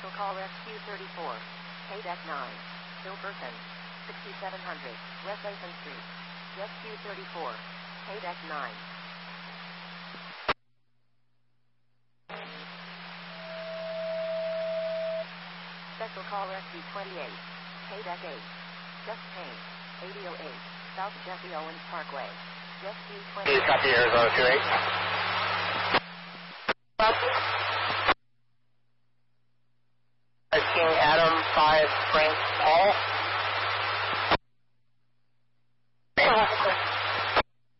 Special call SQ34. KDEC 9. Silverton. 6700. West Ocean Street. SQ34. KDEC 9. Special call SQ28. KDEC 8. Just Payne. 8008. South Jesse Owens Parkway. SQ28. Copy Arizona 28. King Adam 5 Frank Paul.